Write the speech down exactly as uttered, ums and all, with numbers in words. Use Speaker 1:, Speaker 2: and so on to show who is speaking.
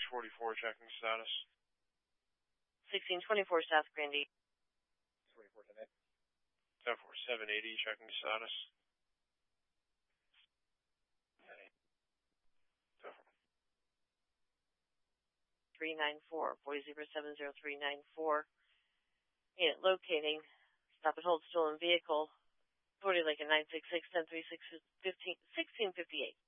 Speaker 1: forty-four, checking status.
Speaker 2: sixteen twenty-four South Grandy.
Speaker 3: twenty-four ten.
Speaker 1: ten four seven eighty, checking status.
Speaker 2: three nine four, four zero seven zero three nine four. Unit locating. Stop and hold stolen vehicle. forty Lincoln nine six six, ten three six, fifteen, sixteen fifty-eight.